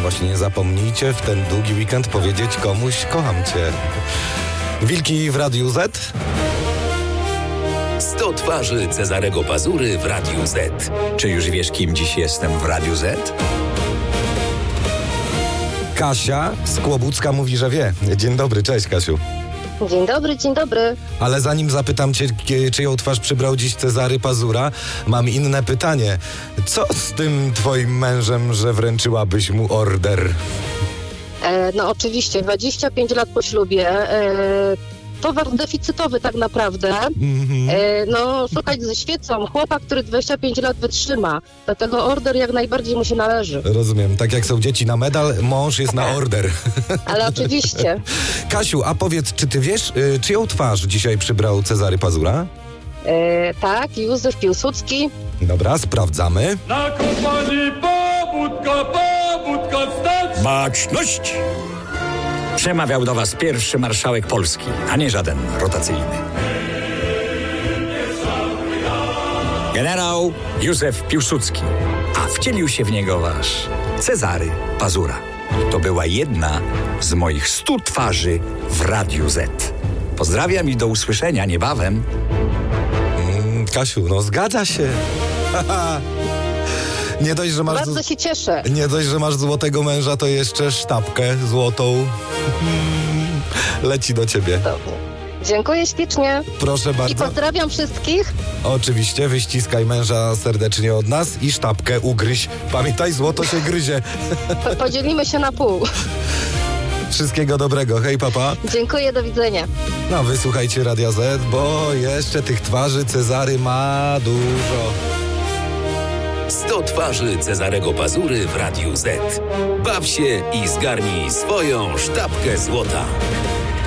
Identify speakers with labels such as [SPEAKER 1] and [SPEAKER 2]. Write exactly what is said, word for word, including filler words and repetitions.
[SPEAKER 1] właśnie nie zapomnijcie w ten długi weekend powiedzieć komuś kocham cię. Wilki w Radiu Z.
[SPEAKER 2] sto twarzy Cezarego Pazury w Radiu Z.
[SPEAKER 3] Czy już wiesz, kim dziś jestem w Radiu Z?
[SPEAKER 1] Kasia z Kłobucka mówi, że wie. Dzień dobry, cześć Kasiu.
[SPEAKER 4] Dzień dobry, dzień dobry.
[SPEAKER 1] Ale zanim zapytam cię, czyją twarz przybrał dziś Cezary Pazura, mam inne pytanie. Co z tym twoim mężem, że wręczyłabyś mu order?
[SPEAKER 4] E, no oczywiście, dwadzieścia pięć lat po ślubie, e, towar deficytowy tak naprawdę.
[SPEAKER 1] Mm-hmm.
[SPEAKER 4] E, no szukać ze świecą, chłopak, który dwadzieścia pięć lat wytrzyma. Dlatego order jak najbardziej mu się należy.
[SPEAKER 1] Rozumiem, tak jak są dzieci na medal, mąż jest na order.
[SPEAKER 4] Ale oczywiście.
[SPEAKER 1] Kasiu, a powiedz, czy ty wiesz, y, czyją twarz dzisiaj przybrał Cezary Pazura?
[SPEAKER 4] E, tak, Józef Piłsudski.
[SPEAKER 1] Dobra, sprawdzamy.
[SPEAKER 5] Na kompanii pobudka, pobudka stać!
[SPEAKER 3] Baczność! Przemawiał do was pierwszy marszałek Polski, a nie żaden rotacyjny. Generał Józef Piłsudski, a wcielił się w niego wasz Cezary Pazura. To była jedna z moich stu twarzy w Radiu Z. Pozdrawiam i do usłyszenia niebawem.
[SPEAKER 1] Mm, Kasiu, no zgadza się. Nie dość, że masz
[SPEAKER 4] Bardzo się cieszę.
[SPEAKER 1] Nie dość, że masz złotego męża, to jeszcze sztabkę złotą. Leci do ciebie.
[SPEAKER 4] Dobrze. Dziękuję ślicznie.
[SPEAKER 1] Proszę
[SPEAKER 4] I
[SPEAKER 1] bardzo.
[SPEAKER 4] pozdrawiam wszystkich.
[SPEAKER 1] Oczywiście, wyściskaj męża serdecznie od nas i sztabkę ugryź. Pamiętaj, złoto się gryzie.
[SPEAKER 4] Po- Podzielimy się na pół.
[SPEAKER 1] Wszystkiego dobrego. Hej, papa.
[SPEAKER 4] Dziękuję, do widzenia.
[SPEAKER 1] No, wysłuchajcie Radia Z, bo jeszcze tych twarzy Cezary ma dużo.
[SPEAKER 2] sto twarzy Cezarego Pazury w Radiu Z. Baw się i zgarnij swoją sztabkę złota.